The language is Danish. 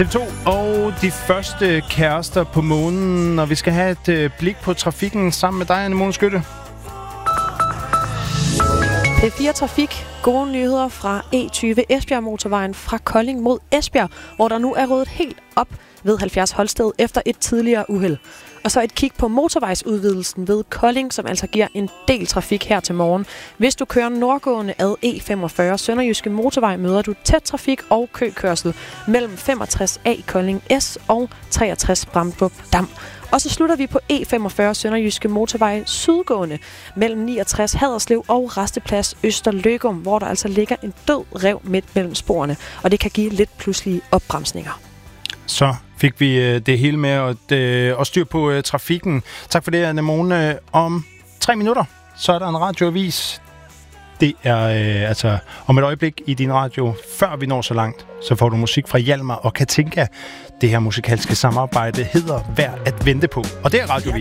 TV2 og de første kærester på månen, og vi skal have et blik på trafikken sammen med dig, Anemone Skytte. P4 Trafik. Gode nyheder fra E20 Esbjerg motorvejen fra Kolding mod Esbjerg, hvor der nu er ryddet helt op ved 70 Holsted efter et tidligere uheld. Og så et kig på motorvejsudvidelsen ved Kolding, som altså giver en del trafik her til morgen. Hvis du kører nordgående ad E45 Sønderjyske Motorvej, møder du tæt trafik og køkørsel mellem 65A Kolding S og 63 Bramdrup Dam. Og så slutter vi på E45 Sønderjyske Motorvej sydgående mellem 69 Haderslev og Rasteplads Østerløgum, hvor der altså ligger en død ræv midt mellem sporene, og det kan give lidt pludselige opbremsninger. Så fik vi det hele med og styr på trafikken. Tak for det, Anemone. Om 3 minutter, så er der en radioavis. Det er altså om et øjeblik i din radio. Før vi når så langt, så får du musik fra Hjalmar og Katinka. Det her musikalske samarbejde hedder Værd at vente på. Og det er radioavis.